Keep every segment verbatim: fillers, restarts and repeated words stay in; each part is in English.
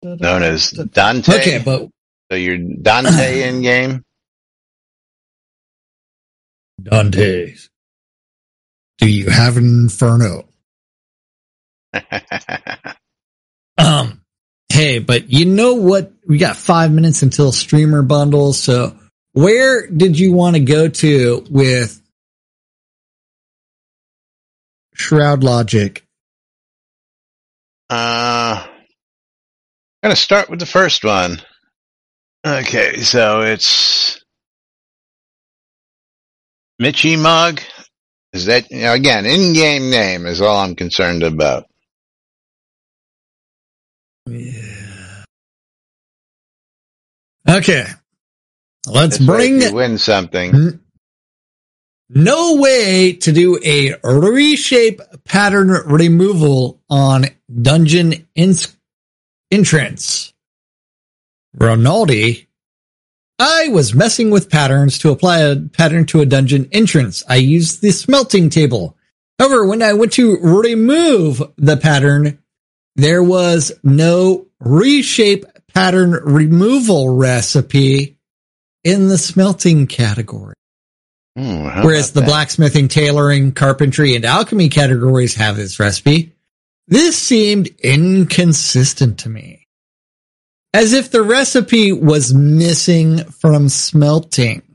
known as Dante. Okay, but so you're Dante in game. Dante, do you have an Inferno? um, hey, but you know what? We got five minutes until streamer bundles. So where did you want to go to with Shroud Logic? Uh, I'm going to start with the first one. Okay, so it's Mitchy Mug. Is that, you know, again, in-game name is all I'm concerned about. Yeah. Okay. Let's This bring... way if you win something. N- no way to do a reshape pattern removal on dungeon ins- entrance. Ronaldi. I was messing with patterns to apply a pattern to a dungeon entrance. I used the smelting table. However, when I went to remove the pattern, there was no reshape pattern removal recipe in the smelting category. Ooh, Whereas the that? blacksmithing, tailoring, carpentry, and alchemy categories have this recipe. This seemed inconsistent to me. As if the recipe was missing from smelting.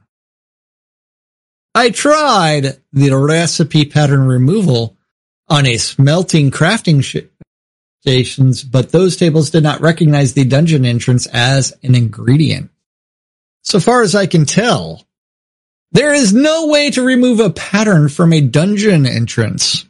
I tried the recipe pattern removal on a smelting crafting sh- stations, but those tables did not recognize the dungeon entrance as an ingredient. So far as I can tell, there is no way to remove a pattern from a dungeon entrance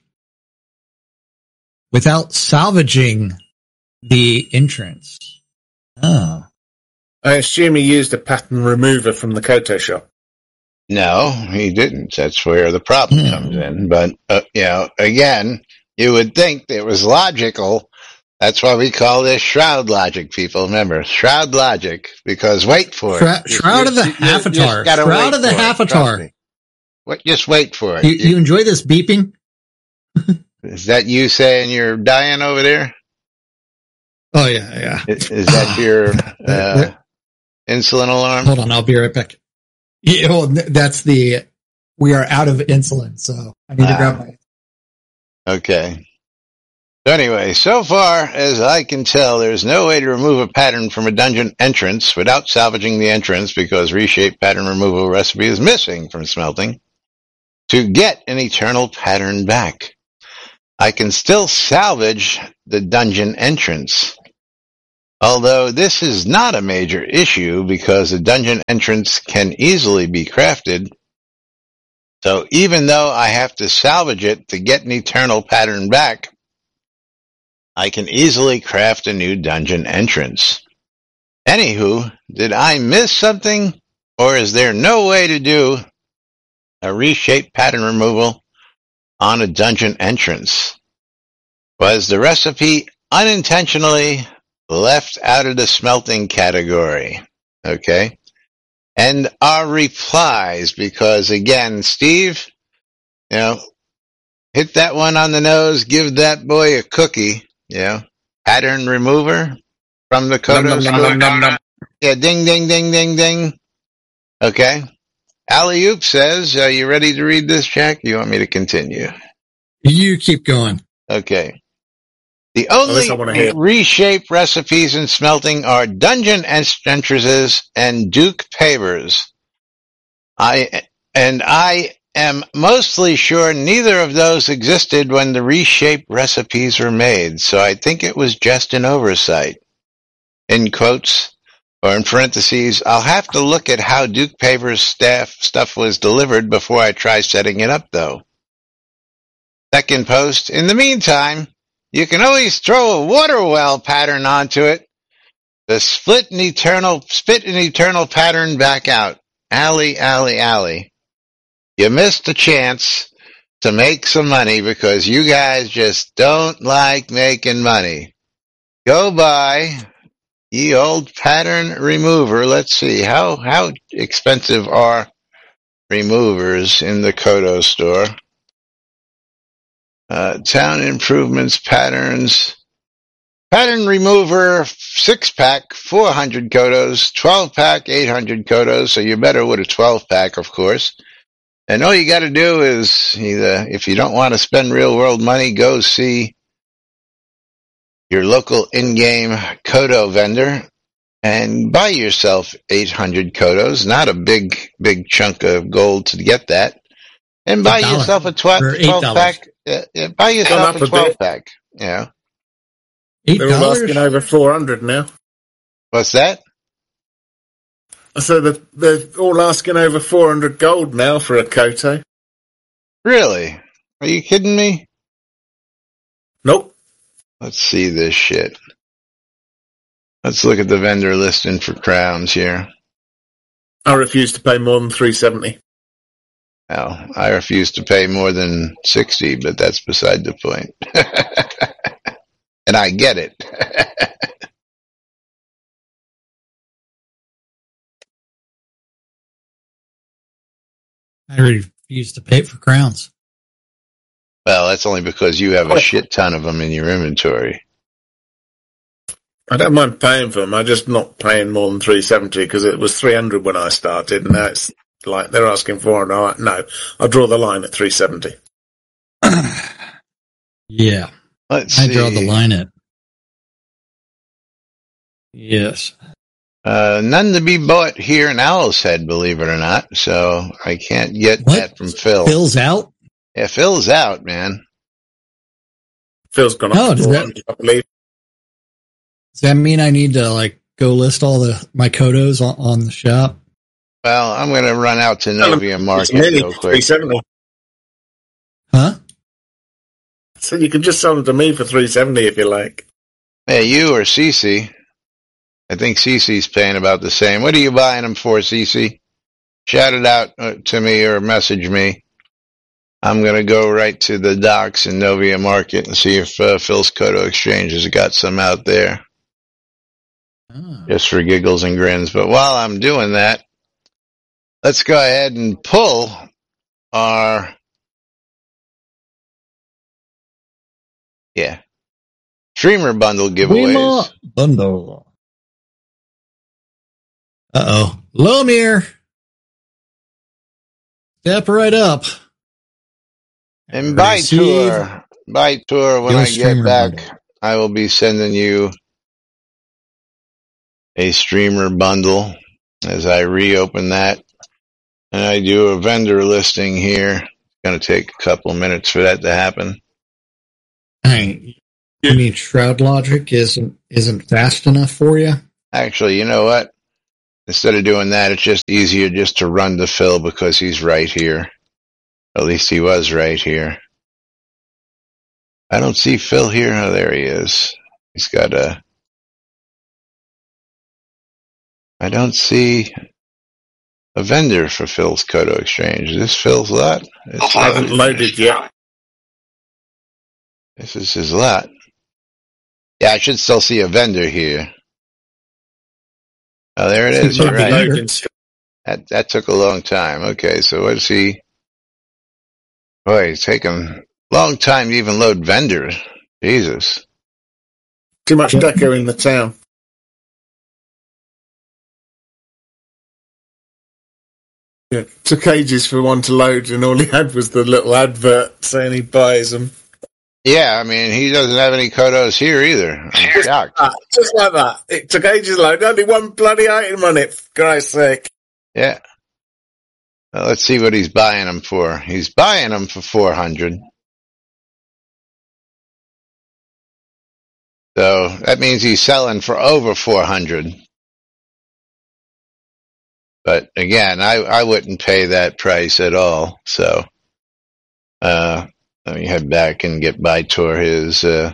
without salvaging the entrance. Oh. I assume he used a pattern remover from the Koto shop. No, he didn't. That's where the problem Hmm. comes in. But, uh, you know, again, you would think it was logical. That's why we call this Shroud Logic, people. Remember, Shroud Logic, because wait for Shra- it. Shroud You- of the you- you just Half-Atar. gotta Shroud wait of the for it. Trust Half-Atar. me. What? Just wait for it. You, you enjoy this beeping? Is that you saying you're dying over there? Oh, yeah, yeah. Is, is that your uh, insulin alarm? Hold on, I'll be right back. Yeah, well, that's the, we are out of insulin, so I need to Ah. grab my... Okay. So anyway, so far as I can tell, there's no way to remove a pattern from a dungeon entrance without salvaging the entrance because reshape pattern removal recipe is missing from smelting to get an eternal pattern back. I can still salvage the dungeon entrance. Although this is not a major issue because a dungeon entrance can easily be crafted. So even though I have to salvage it to get an eternal pattern back, I can easily craft a new dungeon entrance. Anywho, did I miss something? Or is there no way to do a reshape pattern removal on a dungeon entrance? Was the recipe unintentionally left out of the smelting category? Okay. And our replies, because again, Steve, you know, hit that one on the nose, give that boy a cookie, you know, pattern remover from the Kodo Nom, nom, school. nom, nom, nom. Yeah, ding, ding, ding, ding, ding. Okay. Alley Oop says, are you ready to read this, Jack? You want me to continue? You keep going. Okay. The Oh, this I wanna only hear. reshape recipes in smelting are dungeon entrances and Duke pavers. I and I am mostly sure neither of those existed when the reshape recipes were made, so I think it was just an oversight. In quotes, or in parentheses, I'll have to look at how Duke Paver's staff stuff was delivered before I try setting it up, though. Second post, in the meantime, you can always throw a water well pattern onto it. The split and eternal, spit and eternal pattern back out. Alley, alley, alley. You missed a chance to make some money because you guys just don't like making money. Go buy ye old pattern remover. Let's see, how, how expensive are removers in the Kodo store? Uh, town improvements patterns. Pattern remover, six pack, four hundred kodos, twelve pack, eight hundred kodos. So you're better with a twelve pack, of course. And all you got to do is either, if you don't want to spend real world money, go see your local in-game kodo vendor and buy yourself eight hundred kodos. Not a big, big chunk of gold to get that. And buy yourself a twelve pack. Uh, uh, buy yourself a twelve pack. Yeah. eight dollars? They're all asking over four hundred now. What's that? So they're, they're all asking over four hundred gold now for a Koto. Really? Are you kidding me? Nope. Let's see this shit. Let's look at the vendor listing for crowns here. I refuse to pay more than three seventy. Well, I refuse to pay more than sixty, but that's beside the point. And I get it. I refuse to pay for crowns. Well, that's only because you have a shit ton of them in your inventory. I don't mind paying for them. I'm just not paying more than three seventy because it was three hundred when I started, and now it's like they're asking for it. No, no, I'll draw the line at three seventy. Yeah. Let's I see. draw the line at. Yes. Uh, none to be bought here in Owl's Head, believe it or not. So I can't get What? that from Phil. Phil's out? Yeah, Phil's out, man. Phil's gone Oh, up does to that- four hundred, I believe. Does that mean I need to like go list all the my Kodos on, on the shop? Well, I'm going to run out to Novia Market real three quick. seventy. Huh? So you can just sell them to me for three seventy if you like. Hey, you or Cece. I think Cece's paying about the same. What are you buying them for, Cece? Shout it out uh, to me or message me. I'm going to go right to the docks in Novia Market and see if uh, Phil's Kodo Exchange has got some out there. Oh. Just for giggles and grins. But while I'm doing that, let's go ahead and pull our, yeah, streamer bundle giveaways. Streamer bundle. Uh-oh. Lomir. Step right up. And by Receive tour, by tour, when your I get streamer back, bundle. I will be sending you a streamer bundle as I reopen that. And I do a vendor listing here. It's going to take a couple of minutes for that to happen. I you mean Shroud Logic isn't isn't fast enough for you? Actually, you know what? Instead of doing that, it's just easier just to run to Phil because he's right here. At least he was right here. I don't see Phil here. Oh, there he is. He's got a... I don't see a vendor for Phil's Kodo Exchange. Is this Phil's lot? It's I haven't loaded yet. This is his lot. Yeah, I should still see a vendor here. Oh, there it is. You're right. Loading. That that took a long time. Okay, so what is he? Boy, it's taking a long time to even load vendors. Jesus. Too much deco in the town. Yeah, took ages for one to load, and all he had was the little advert saying he buys them. Yeah, I mean, he doesn't have any Kodos here either. I'm shocked. Ah, just like that. It took ages to load. Only one bloody item on it, for Christ's sake. Yeah. Well, let's see what he's buying them for. He's buying them for four hundred. So that means he's selling for over four hundred. But again, I, I wouldn't pay that price at all. So, uh, let me head back and get Bytor his, uh,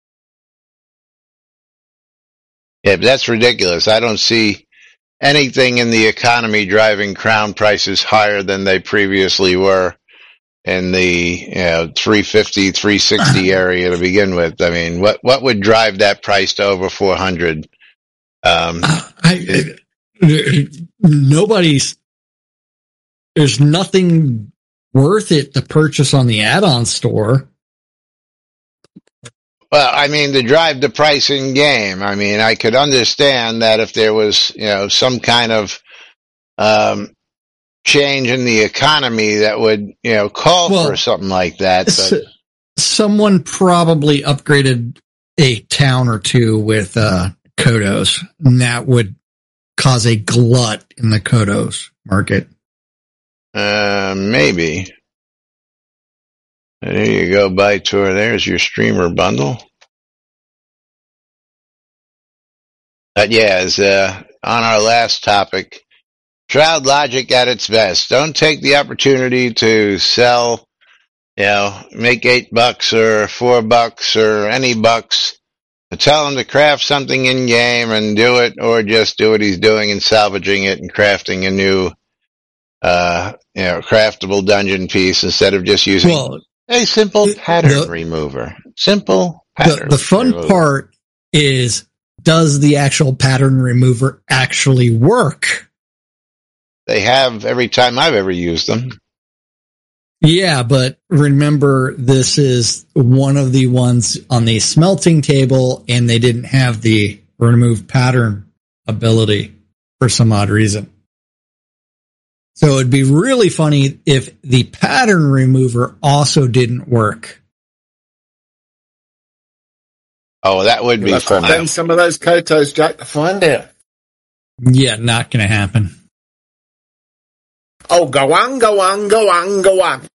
yeah, but that's ridiculous. I don't see anything in the economy driving crown prices higher than they previously were in the, you know, three fifty, three sixty area to begin with. I mean, what, what would drive that price to over four hundred? Um, I, I, nobody's, there's nothing worth it to purchase on the add-on store. Well, I mean, to drive the price in game. I mean, I could understand that if there was, you know, some kind of um, change in the economy that would, you know, call Well, for something like that. S- But Someone probably upgraded a town or two with uh, Kodos, and that would cause a glut in the Kodos market. uh, maybe. There you go, buy tour. There's your streamer bundle. But yeah, as uh, on our last topic, Shroud Logic at its best. Don't take the opportunity to sell, you know, make eight bucks or four bucks or any bucks. To tell him to craft something in game and do it, or just do what he's doing and salvaging it and crafting a new, uh, you know, craftable dungeon piece instead of just using. Well, A simple pattern the, remover. Simple the, pattern the fun remover. part is, does the actual pattern remover actually work? They have every time I've ever used them. Yeah, but remember, this is one of the ones on the smelting table, and they didn't have the remove pattern ability for some odd reason. So it'd be really funny if the pattern remover also didn't work. Oh, that would be Let's fun. send some of those Kotos, Jack, to find out. Yeah, not going to happen. Oh, go on, go on, go on, go on.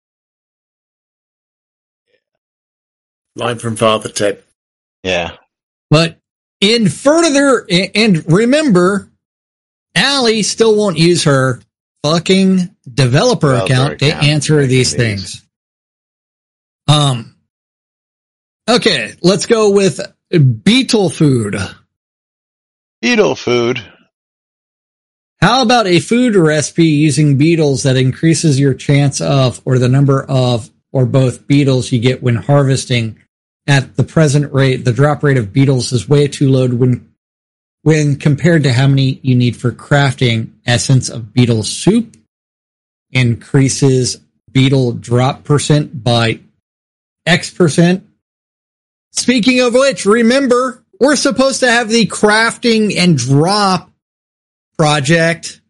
Line from Father Ted. Yeah. But in further, and remember, Allie still won't use her fucking developer, Developer account, account to answer these these. things. Um. Okay, let's go with beetle food. Beetle food. How about a food recipe using beetles that increases your chance of, or the number of, or both beetles you get when harvesting? At the present rate, the drop rate of beetles is way too low when, when compared to how many you need for crafting. Essence of beetle soup increases beetle drop percent by X percent. Speaking of which, remember, we're supposed to have the crafting and drop project.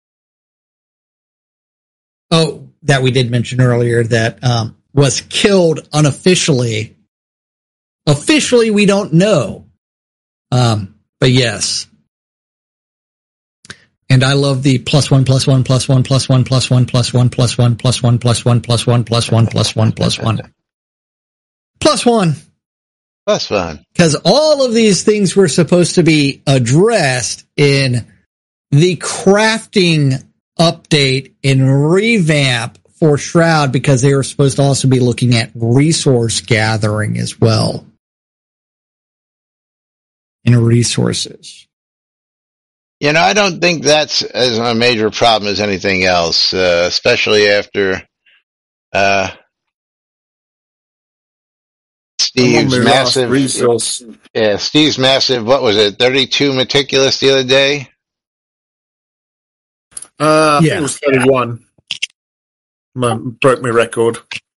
Oh, that we did mention earlier that um, was killed unofficially. Officially, we don't know. Um, but yes. And I love the plus one, plus one, plus one, plus one, plus one, plus one, plus one, plus one, plus one, plus one, plus one, plus one, plus one. Plus one. That's fun. Because all of these things were supposed to be addressed in the crafting update and revamp for Shroud, because they were supposed to also be looking at resource gathering as well. And resources. You know, I don't think that's as a major problem as anything else, uh, especially after uh, Steve's massive resource. Yeah, Steve's massive. What was it? thirty-two meticulous the other day. Uh, I Yeah. think it was thirty-one. My, broke my record.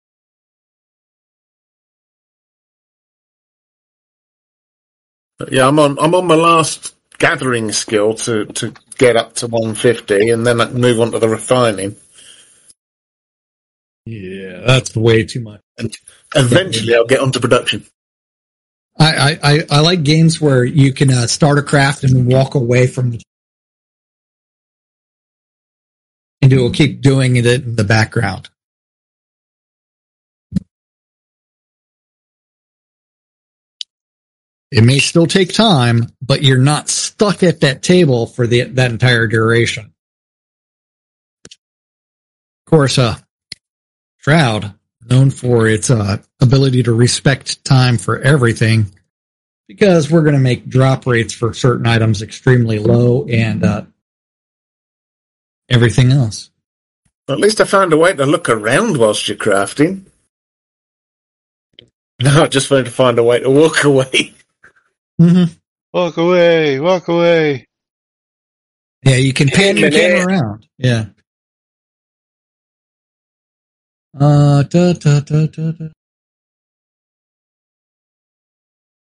But yeah, I'm on. I'm on my last gathering skill to, to get up to one fifty, and then I can move on to the refining. Yeah, that's way too much. And eventually, I'll get onto production. I, I, I like games where you can uh, start a craft and walk away from it. And it will keep doing it in the background. It may still take time, but you're not stuck at that table for the that entire duration. Of course, uh, Shroud, known for its uh, ability to respect time for everything, because we're going to make drop rates for certain items extremely low and uh, everything else. At least I found a way to look around whilst you're crafting. No, I just wanted to find a way to walk away. Mm-hmm. Walk away, walk away. Yeah, you can pan your camera around. Yeah. Uh, da, da, da, da, da.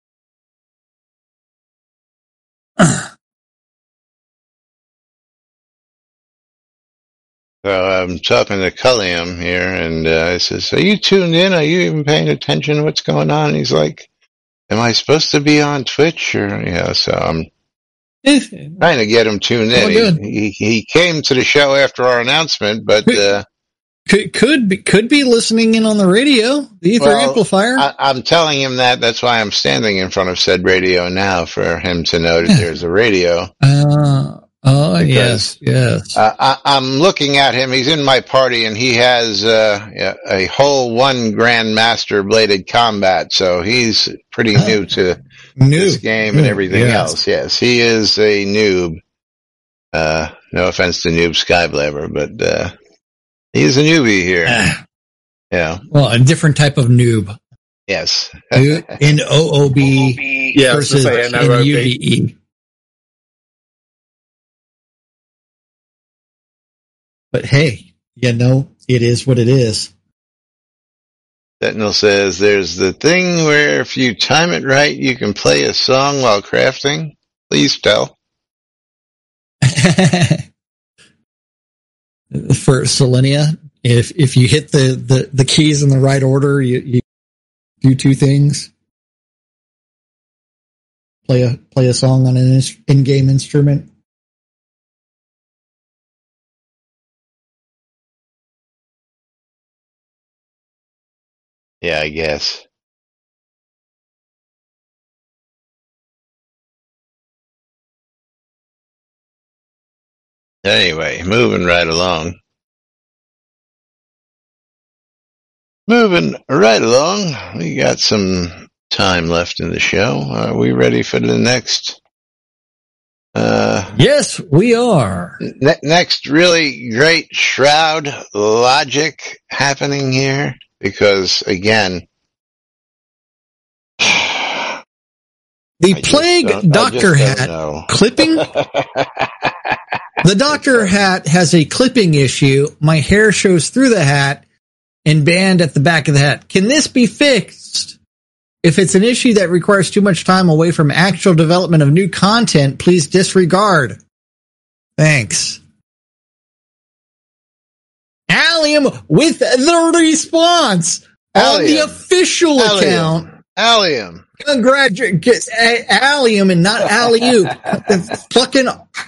So I'm talking to Culliam here, and uh, I says, "Are you tuned in? Are you even paying attention to what's going on?" And he's like, "Am I supposed to be on Twitch?" Or yeah, so I'm trying to get him tuned in. Oh, he, he he came to the show after our announcement, but uh, could could be could be listening in on the radio, the Ether well, amplifier. I, I'm telling him that. That's why I'm standing in front of said radio now, for him to know that there's a radio. Uh, oh Because, yes, yes. Uh, I, I'm looking at him. He's in my party, and he has uh, a whole one Grandmaster Bladed Combat, so he's pretty new to Noob. this game and everything Yes. else. Yes, he is a noob. Uh, no offense to Noob Skyblaber, but uh, he's a newbie here. Ah, Yeah. well, a different type of noob. Yes. In O O B Yeah, I was versus gonna say in N O O B. U V E. But hey, you know, it is what it is. Sentinel says there's the thing where if you time it right, you can play a song while crafting. Please tell. For Selenia, if if you hit the, the, the keys in the right order, you, you do two things. Play a play a song on an in-game instrument. Yeah, I guess. Anyway, moving right along. Moving right along. We got some time left in the show. Are we ready for the next? Uh, Yes, we are. ne- next really great Shroud logic happening here. Because, again, The I just plague don't- I doctor just don't hat know. clipping. The doctor hat has a clipping issue. My hair shows through the hat and band at the back of the hat. Can this be fixed? If it's an issue that requires too much time away from actual development of new content, please disregard. Thanks. Allium with the response on the Allium. official Allium. account. Allium. Congratulations, Allium and not alley-oop. Fucking.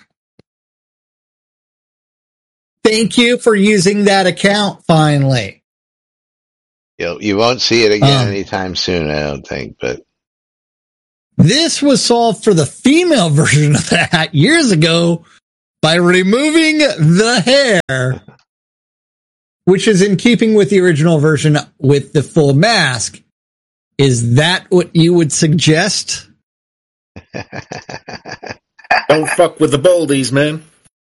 Thank you for using that account finally. You you won't see it again Um, anytime soon, I don't think. But This was solved for the female version of the hat years ago by removing the hair, which is in keeping with the original version with the full mask. Is that what you would suggest? Don't fuck with the baldies, man.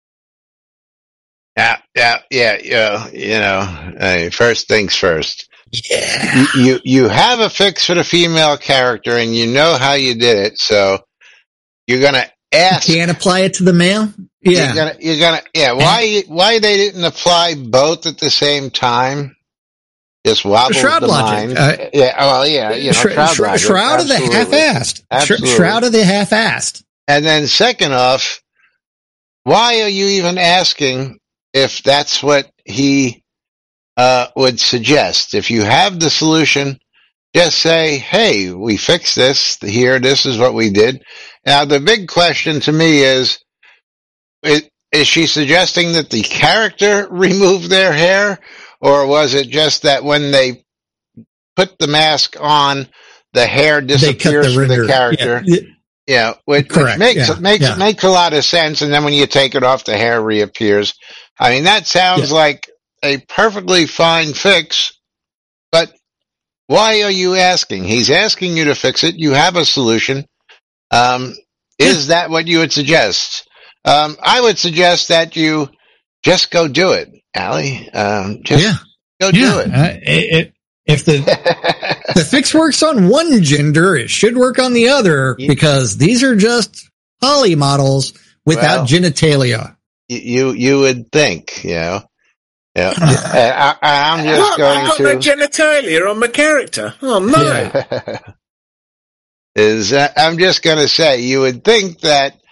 yeah, yeah, yeah, yeah. You know, I mean, first things first. Yeah. You, you you have a fix for the female character, and you know how you did it. So you're gonna ask. Can't apply it to the male? Yeah. You're gonna, you're gonna, yeah. Why, why they didn't apply both at the same time? Just wobbles Shroud the logic. mind. Uh, yeah, well, yeah, you know, Shroud, shroud, shroud, logic, shroud of the absolutely. half-assed. Sh- Absolutely. Shroud of the half-assed. And then second off, why are you even asking if that's what he uh, would suggest? If you have the solution, just say, hey, we fixed this here. This is what we did. Now, the big question to me is, is, is she suggesting that the character remove their hair? Or was it just that when they put the mask on, the hair disappears the from the render. character? Yeah. Yeah, which, which Correct. makes Yeah. makes Yeah. makes a lot of sense. And then when you take it off, the hair reappears. I mean, that sounds Yeah. like a perfectly fine fix. But why are you asking? He's asking you to fix it. You have a solution. Um, is that what you would suggest? Um, I would suggest that you just go do it, Allie. Um, just Yeah. go Yeah. do it. Uh, it, it if the the fix works on one gender, it should work on the other because these are just poly models without Well, genitalia. you you would think, you know. Yeah, I, I, I'm just What? going I got to. no genitalia on my character. Oh no! Yeah. is uh, I'm just going to say you would think that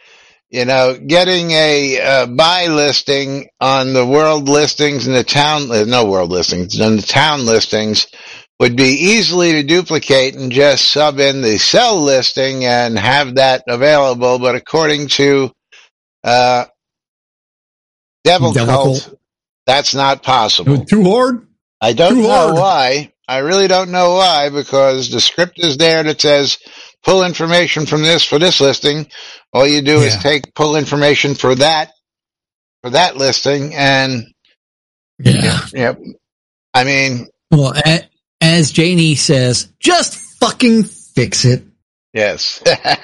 you know, getting a uh, buy listing on the world listings and the town, uh, no world listings, on the town listings would be easily to duplicate and just sub in the sell listing and have that available. But according to uh, Devil, Devil Cult, Cult. that's not possible. Too hard? I don't Too know hard. why. I really don't know why, because the script is there that says pull information from this for this listing. All you do Yeah. is take pull information for that for that listing, and Yeah. yep. I mean, Well, a- as Janie says, just fucking fix it. yes,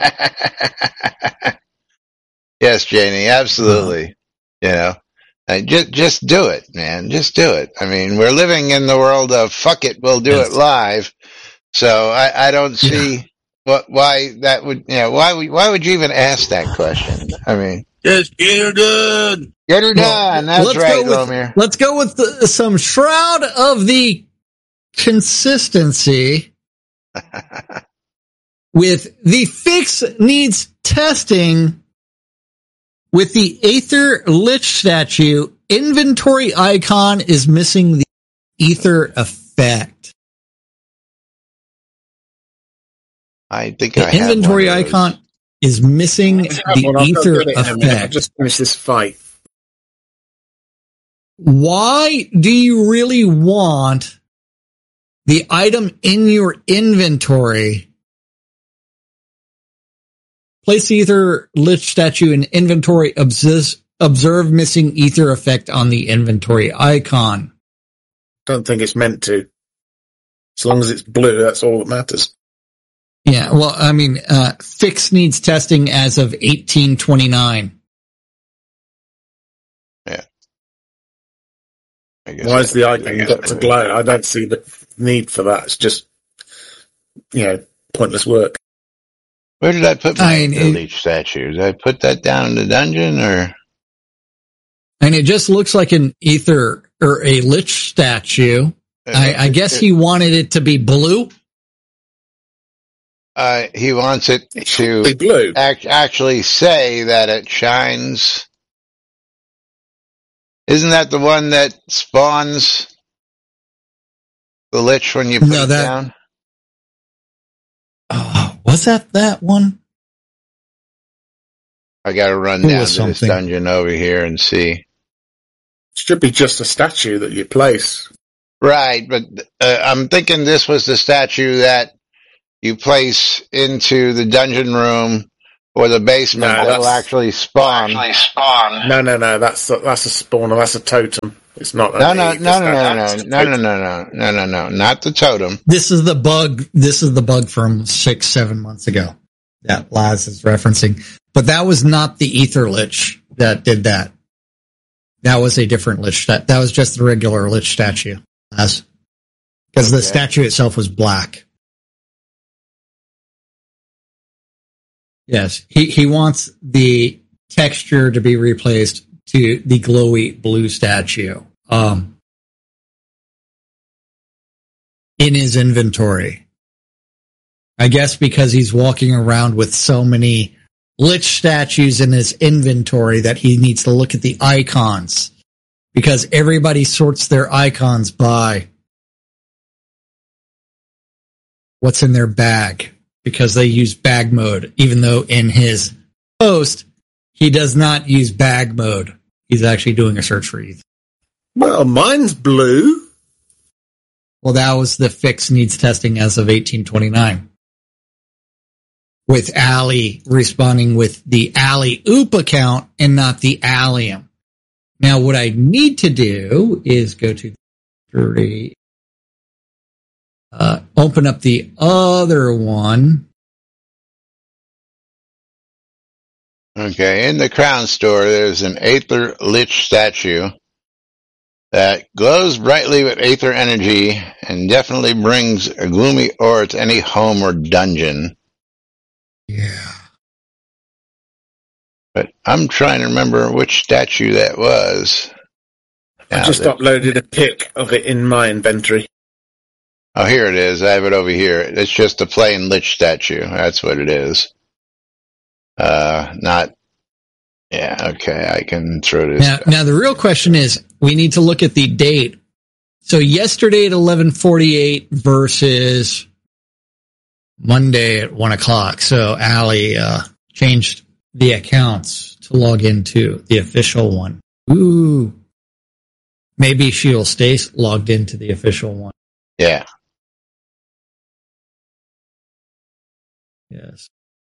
yes, Janie, absolutely. You know, and just just do it, man. Just do it. I mean, we're living in the world of fuck it, we'll do Yes. it live. So I, I don't see what why that would. You know, why would why would you even ask that question? I mean, Just get her done. get her Well, done. That's let's right, go with, Romir. Let's go with the, some shroud of the consistency with the fix needs testing with the Aether Lich statue. Inventory icon is missing the Aether effect. I think The I have inventory one of those. icon is missing Let's have the one. I'll go Aether get it in a minute. I'll effect. just finish this fight. Why do you really want the item in your inventory? Place the Aether Lich statue in inventory. Observe, observe missing Aether effect on the inventory icon. Don't think it's meant to. As long as it's blue, that's all that matters. Yeah, well, I mean, uh, fix needs testing as of eighteen twenty-nine. I guess Why is the I- icon I guess got to I- glow? I don't see the need for that. It's just, you know, pointless work. Where did I put my I mean, it- Leech statue? Did I put that down in the dungeon, or And it just looks like an Aether or a Lich statue. I, I guess he wanted it to be blue. uh, he wants it Be to blue. act, actually say that it shines. Isn't that the one that spawns the Lich when you put No, it that- down? Oh, was that that one? I got to run It down was to this something. dungeon over here and see. Should be just a statue that you place. Right, but uh, I'm thinking this was the statue that you place into the dungeon room or the basement No, that will that's- actually spawn. No, no, no. That's a, that's a spawner. That's a totem. It's not. No, a- no, it's no, no, not- no, it's no, a no, no, totem. no, no, no, no, no, not the totem. This is the bug. This is the bug from six, seven months ago that Laz is referencing. But that was not the Aether Lich that did that. That was a different Lich. That that was just the regular Lich statue, Laz. Because the Okay. statue itself was black. Yes, he he wants the texture to be replaced to the glowy blue statue. Um, in his inventory. I guess because he's walking around with so many Lich statues in his inventory that he needs to look at the icons. Because everybody sorts their icons by what's in their bag. Because they use bag mode. Even though in his post, he does not use bag mode. He's actually doing a search for Ether. Well, mine's blue. Well, that was the fix needs testing as of eighteen twenty-nine. With Ali responding with the Ali Oop account and not the Allium. Now, what I need to do is go to three, uh, open up the other one. Okay, in the Crown Store, there's an Aether Lich statue that glows brightly with Aether energy and definitely brings a gloomy aura to any home or dungeon. Yeah. But I'm trying to remember which statue that was. I Now just that- uploaded a pic of it in my inventory. Oh, here it is. I have it over here. It's just a plain Lich statue. That's what it is. Uh, not Yeah, okay, I can throw this. Now, now the real question is, we need to look at the date. So yesterday at eleven forty-eight versus Monday at one o'clock. So Allie uh, changed the accounts to log into the official one. Ooh. Maybe she'll stay logged into the official one. Yeah. Yes.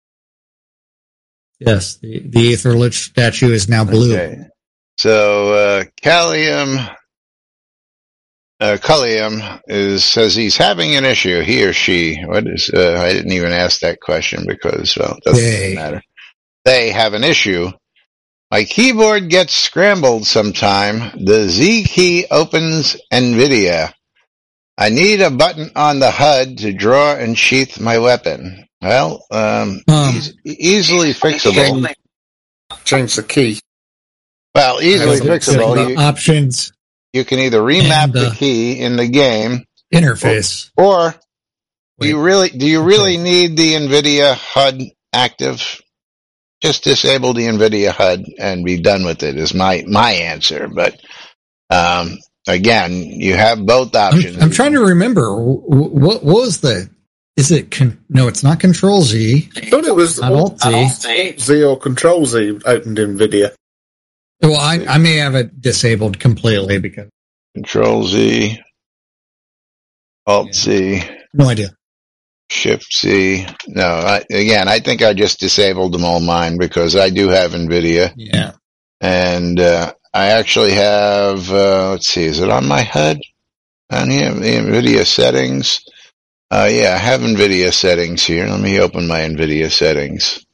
Yes, the, the Aetherlich statue is now blue. Okay. So, uh, Callium, uh, Culliam is, says he's having an issue, he or she. What is, uh, I didn't even ask that question because, well, it doesn't They. matter. They have an issue. My keyboard gets scrambled sometime. The Z key opens NVIDIA. I need a button on the H U D to draw and sheath my weapon. Well, um, Um, eas- easily fixable. Change, change the key. Well, easily So the- fixable. the You, options you can either remap And, uh, the key in the game, interface. or do Wait. you really do you really need the NVIDIA H U D active? Just disable the NVIDIA H U D and be done with it. Is my my answer. But um, again, you have both options. I'm, I'm trying to remember wh- wh- what, what was the. Is it con- no? It's not Control Z. I thought it was Not Alt Z. Z or Control Z opened NVIDIA. Well, I, I may have it disabled completely because Control Z, Alt Yeah. Z, no idea. Shift Z. No, I, again, I think I just disabled them all mine because I do have NVIDIA, Yeah. and uh, I actually have. Uh, let's see, is it on my H U D? On here, the NVIDIA settings. Uh, yeah, I have NVIDIA settings here. Let me open my NVIDIA settings.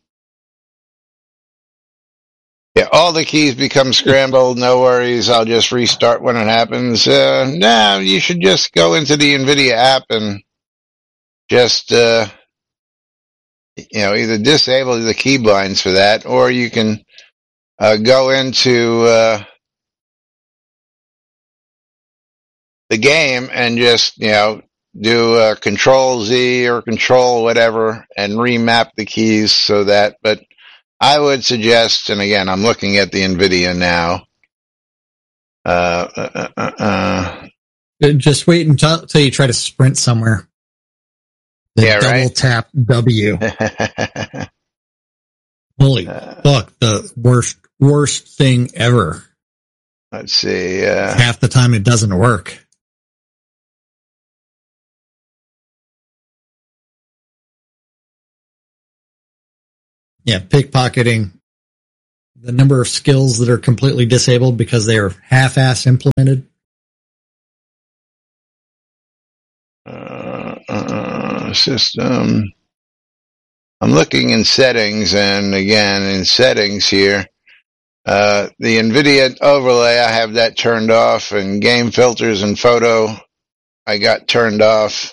Yeah, all the keys become scrambled. No worries. I'll just restart when it happens. Uh, nah, you should just go into the NVIDIA app and just, uh, you know, either disable the keybinds for that, or you can uh, go into uh, the game and just, you know, do uh, Control Z or Control whatever and remap the keys so that, but I would suggest, and again, I'm looking at the NVIDIA now. Uh, uh, uh, uh, Just wait until, until you try to sprint somewhere. The Yeah, double right. tap W. Holy uh, fuck! The worst worst thing ever. let's see. Uh, Half the time it doesn't work. Yeah, pickpocketing. The number of skills that are completely disabled because they are half-ass implemented. uh, uh, system. I'm looking in settings, and again, in settings here, uh, the NVIDIA overlay, I have that turned off, and game filters and photo, I got turned off.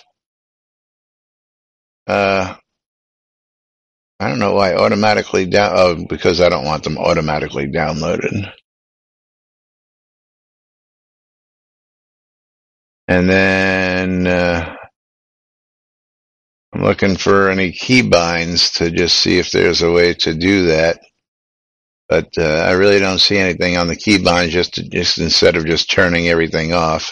Uh, I don't know why automatically down, oh, because I don't want them automatically downloaded. And then, uh, I'm looking for any keybinds to just see if there's a way to do that. But, uh, I really don't see anything on the keybinds just to, just instead of just turning everything off.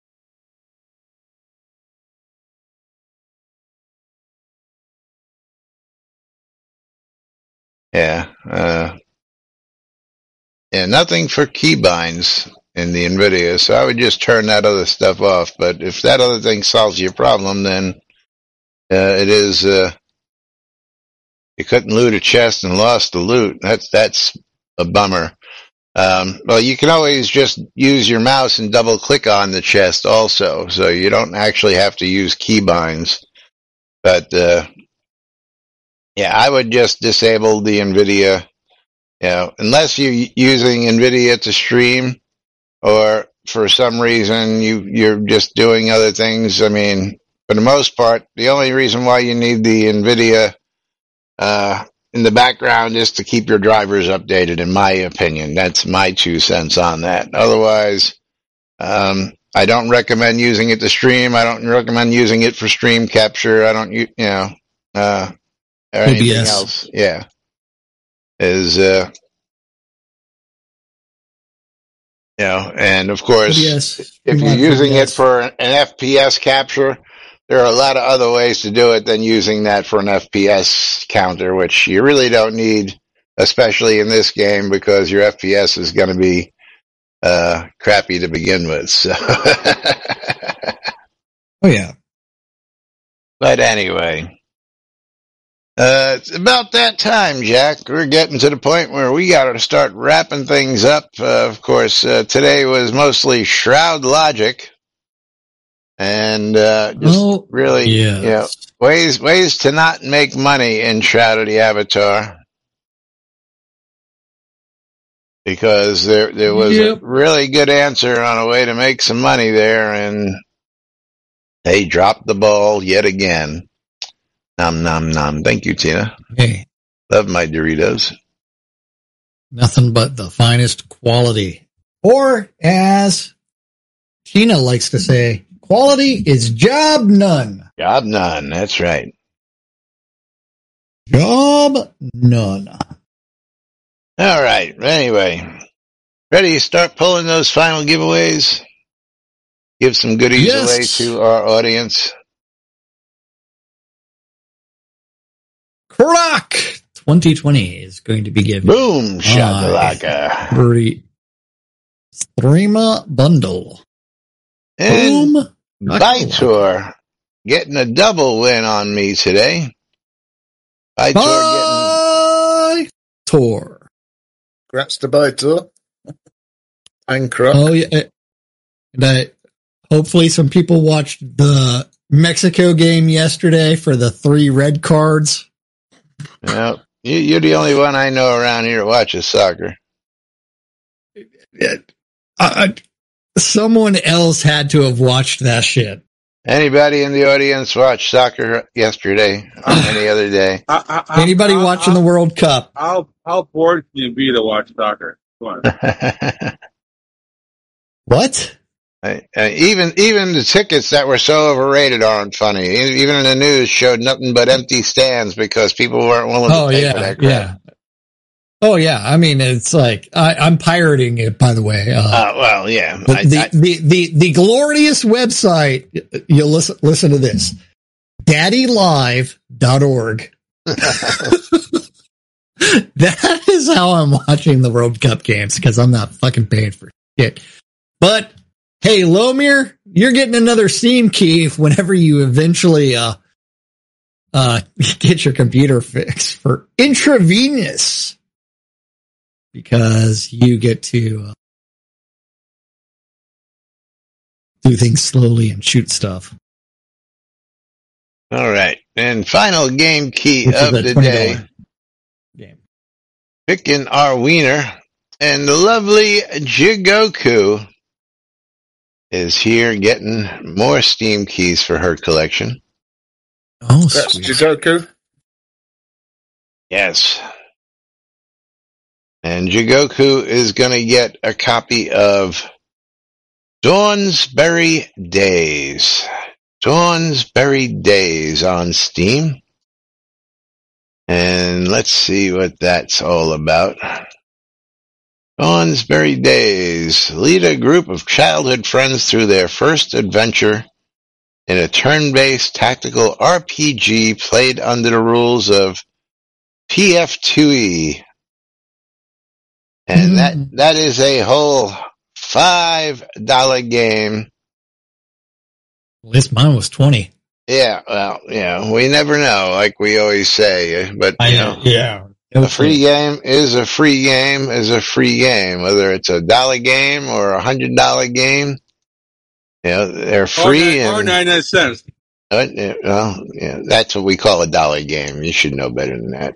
Yeah, uh, yeah, nothing for keybinds in the NVIDIA, so I would just turn that other stuff off. But if that other thing solves your problem, then uh, it is, uh, you couldn't loot a chest and lost the loot. That's, that's a bummer. Um, well, you can always just use your mouse and double click on the chest also, so you don't actually have to use keybinds. But, uh, yeah, I would just disable the NVIDIA, you know, unless you're using NVIDIA to stream, or for some reason you, you're just doing other things. I mean, for the most part, the only reason why you need the NVIDIA uh, in the background is to keep your drivers updated, in my opinion. That's my two cents on that. Otherwise, um, I don't recommend using it to stream. I don't recommend using it for stream capture. I don't, you know, uh, or anything O B S. else. Yeah. Is, uh, You know, and of course, yes, if you're using it for an F P S capture, there are a lot of other ways to do it than using that for an F P S counter, which you really don't need, especially in this game, because your F P S is going to be uh, crappy to begin with. So. Oh, yeah. But anyway, uh, it's about that time, Jack. We're getting to the point where we got to start wrapping things up. Uh, of course, uh, today was mostly Shroud Logic. And uh, just oh, really, yes. you know, ways ways to not make money in Shroud of the Avatar, because there there was yep. a really good answer on a way to make some money there, and they dropped the ball yet again. Nom nom nom. Thank you, Tina. Hey, love my Doritos. Nothing but the finest quality, or as Tina likes to say, quality is job none. Job none, that's right. Job none. All right, anyway. Ready to start pulling those final giveaways? Give some goodies yes. away to our audience. Croc twenty twenty is going to be given. Boom, shakalaka. Pretty Streamer bundle. And Boom. Vitor getting a double win on me today. Vitor getting Vitor. Congrats to Vitor. And Croc. Oh yeah. And I, hopefully some people watched the Mexico game yesterday for the three red cards. Yeah, you, you're the only one I know around here that watches soccer. It, I, someone else had to have watched that shit. Anybody in the audience watch soccer yesterday or any other day? I, I, Anybody I, watching I, the World Cup? How how bored can you be to watch soccer? Come on. What? I, I, even even the tickets that were so overrated aren't funny. Even in the news showed nothing but empty stands because people weren't willing oh, to pay yeah, for that crap. Yeah. Oh yeah, I mean it's like I, I'm pirating it. By the way, uh, uh, well, yeah, the, I, the, I, the the the glorious website. You listen listen to this, daddy live dot org. That is how I'm watching the World Cup games because I'm not fucking paying for shit. But hey, Lomir, you're getting another Steam key whenever you eventually uh uh get your computer fixed for intravenous. Because you get to uh, do things slowly and shoot stuff. All right. And final game key Which of the day. Game. Picking our wiener. And the lovely Jigoku is here getting more Steam keys for her collection. Oh, that's Jigoku. Yes. And Jigoku is going to get a copy of Dawnsbury Days. Dawnsbury Days on Steam. And let's see what that's all about. Dawnsbury Days. Lead a group of childhood friends through their first adventure in a turn-based tactical R P G played under the rules of P F two E. And that, that is a whole five dollar game. At least mine was twenty. Yeah, well, yeah, we never know, like we always say. But, you I, know, yeah. a free game is a free game is a free game. Whether it's a dollar game or a hundred dollar game, you know, they're free. Or, and, or ninety-nine cents. Uh, well, yeah, that's what we call a dollar game. You should know better than that.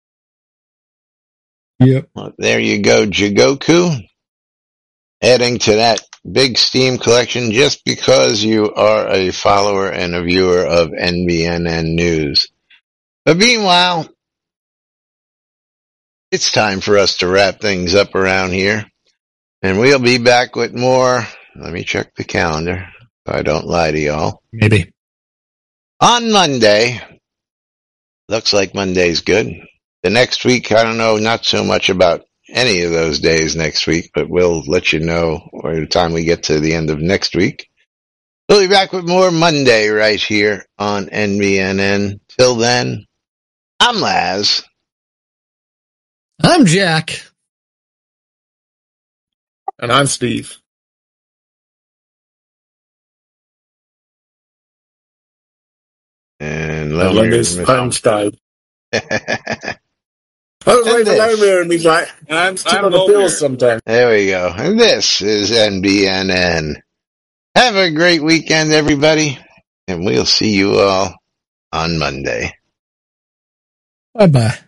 Yep. Well, there you go, Jigoku. Adding to that big Steam collection just because you are a follower and a viewer of N B N N News. But meanwhile, it's time for us to wrap things up around here. And we'll be back with more. Let me check the calendar so I don't lie to y'all. Maybe. On Monday. Looks like Monday's good. The next week, I don't know, not so much about any of those days next week, but we'll let you know by the time we get to the end of next week. We'll be back with more Monday right here on N B N N. Till then, I'm Laz. I'm Jack. And I'm Steve. And Lomir's home style. I was waiting for Lomir and he's like, I'm, still I'm on the Lomir. bills sometimes. There we go. And this is N B N N. Have a great weekend, everybody. And we'll see you all on Monday. Bye-bye.